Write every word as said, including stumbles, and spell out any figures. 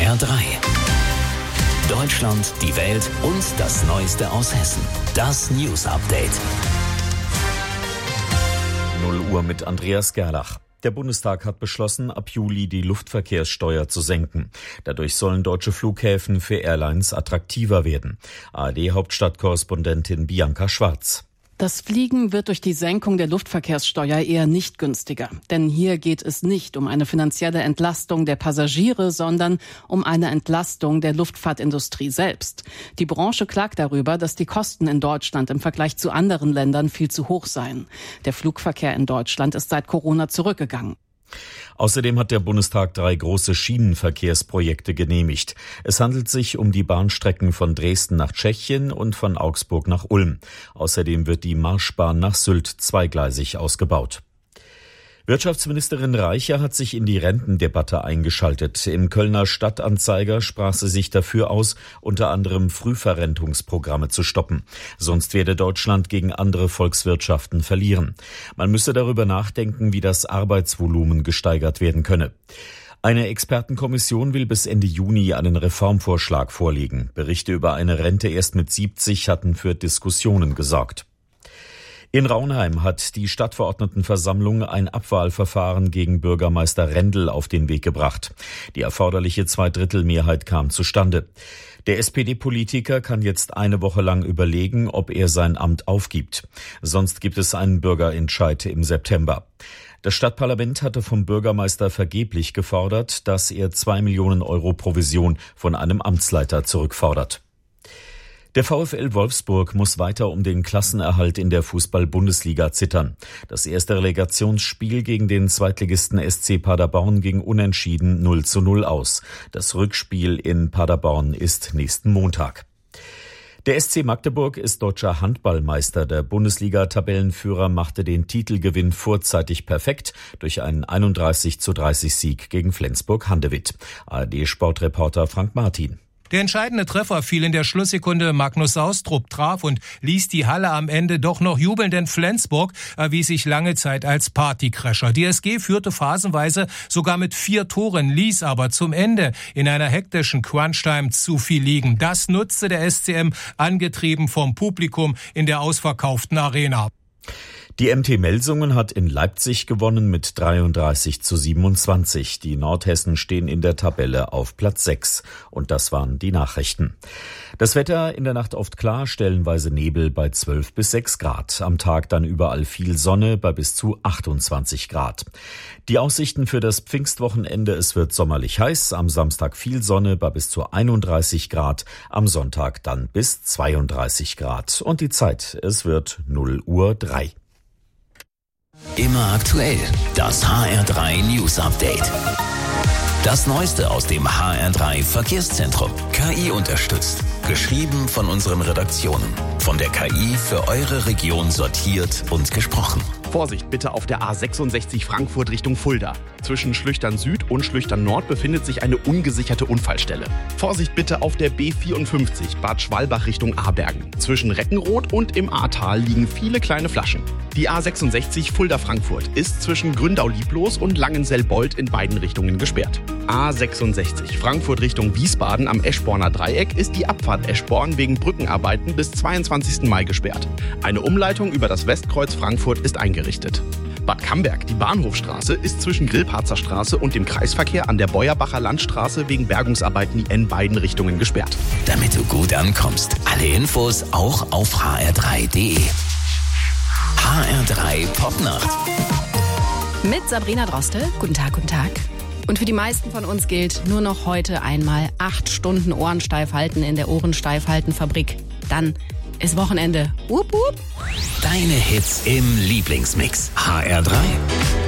R drei. Deutschland, die Welt und das Neueste aus Hessen. Das News Update. null Uhr mit Andreas Gerlach. Der Bundestag hat beschlossen, ab Juli die Luftverkehrssteuer zu senken. Dadurch sollen deutsche Flughäfen für Airlines attraktiver werden. A R D-Hauptstadtkorrespondentin Bianca Schwarz. Das Fliegen wird durch die Senkung der Luftverkehrssteuer eher nicht günstiger. Denn hier geht es nicht um eine finanzielle Entlastung der Passagiere, sondern um eine Entlastung der Luftfahrtindustrie selbst. Die Branche klagt darüber, dass die Kosten in Deutschland im Vergleich zu anderen Ländern viel zu hoch seien. Der Flugverkehr in Deutschland ist seit Corona zurückgegangen. Außerdem hat der Bundestag drei große Schienenverkehrsprojekte genehmigt. Es handelt sich um die Bahnstrecken von Dresden nach Tschechien und von Augsburg nach Ulm. Außerdem wird die Marschbahn nach Sylt zweigleisig ausgebaut. Wirtschaftsministerin Reiche hat sich in die Rentendebatte eingeschaltet. Im Kölner Stadtanzeiger sprach sie sich dafür aus, unter anderem Frühverrentungsprogramme zu stoppen. Sonst werde Deutschland gegen andere Volkswirtschaften verlieren. Man müsse darüber nachdenken, wie das Arbeitsvolumen gesteigert werden könne. Eine Expertenkommission will bis Ende Juni einen Reformvorschlag vorlegen. Berichte über eine Rente erst mit siebzig hatten für Diskussionen gesorgt. In Raunheim hat die Stadtverordnetenversammlung ein Abwahlverfahren gegen Bürgermeister Rendel auf den Weg gebracht. Die erforderliche Zweidrittelmehrheit kam zustande. Der S P D-Politiker kann jetzt eine Woche lang überlegen, ob er sein Amt aufgibt. Sonst gibt es einen Bürgerentscheid im September. Das Stadtparlament hatte vom Bürgermeister vergeblich gefordert, dass er zwei Millionen Euro Provision von einem Amtsleiter zurückfordert. Der VfL Wolfsburg muss weiter um den Klassenerhalt in der Fußball-Bundesliga zittern. Das erste Relegationsspiel gegen den Zweitligisten S C Paderborn ging unentschieden null zu null aus. Das Rückspiel in Paderborn ist nächsten Montag. Der S C Magdeburg ist deutscher Handballmeister. Der Bundesliga-Tabellenführer machte den Titelgewinn vorzeitig perfekt durch einen einunddreißig zu dreißig Sieg gegen Flensburg-Handewitt. A R D-Sportreporter Frank Martin. Der entscheidende Treffer fiel in der Schlusssekunde. Magnus Saustrup traf und ließ die Halle am Ende doch noch jubeln, denn Flensburg erwies sich lange Zeit als Partycrasher. Die S G führte phasenweise sogar mit vier Toren, ließ aber zum Ende in einer hektischen Crunchtime zu viel liegen. Das nutzte der S C M, angetrieben vom Publikum in der ausverkauften Arena. Die M T Melsungen hat in Leipzig gewonnen mit dreiunddreißig zu siebenundzwanzig. Die Nordhessen stehen in der Tabelle auf Platz sechs. Und das waren die Nachrichten. Das Wetter in der Nacht oft klar, stellenweise Nebel bei zwölf bis sechs Grad. Am Tag dann überall viel Sonne bei bis zu achtundzwanzig Grad. Die Aussichten für das Pfingstwochenende: Es wird sommerlich heiß. Am Samstag viel Sonne bei bis zu einunddreißig Grad. Am Sonntag dann bis zweiunddreißig Grad. Und die Zeit: Es wird null Uhr drei. Immer aktuell, das H R drei News Update. Das Neueste aus dem H R drei Verkehrszentrum. K I unterstützt. Geschrieben von unseren Redaktionen. Von der K I für eure Region sortiert und gesprochen. Vorsicht bitte auf der A sechsundsechzig Frankfurt Richtung Fulda. Zwischen Schlüchtern Süd und Schlüchtern Nord befindet sich eine ungesicherte Unfallstelle. Vorsicht bitte auf der B vierundfünfzig Bad Schwalbach Richtung Abergen. Zwischen Reckenroth und im Ahrtal liegen viele kleine Flaschen. Die A sechsundsechzig Fulda-Frankfurt ist zwischen Gründau-Lieblos und Langensell-Bold in beiden Richtungen gesperrt. A sechsundsechzig Frankfurt Richtung Wiesbaden am Eschborner Dreieck ist die Abfahrt Eschborn wegen Brückenarbeiten bis zweiundzwanzigsten Mai gesperrt. Eine Umleitung über das Westkreuz Frankfurt ist eingerichtet. Bad Camberg, die Bahnhofstraße, ist zwischen Grillparzer Straße und dem Kreisverkehr an der Beuerbacher Landstraße wegen Bergungsarbeiten in beiden Richtungen gesperrt. Damit du gut ankommst, alle Infos auch auf h r drei punkt d e. H R drei Popnacht. Mit Sabrina Droste. Guten Tag, guten Tag. Und für die meisten von uns gilt nur noch heute einmal acht Stunden Ohren steif halten in der Ohrensteifhalten-Fabrik. Dann ist Wochenende. Wupp, wupp. Deine Hits im Lieblingsmix. H R drei.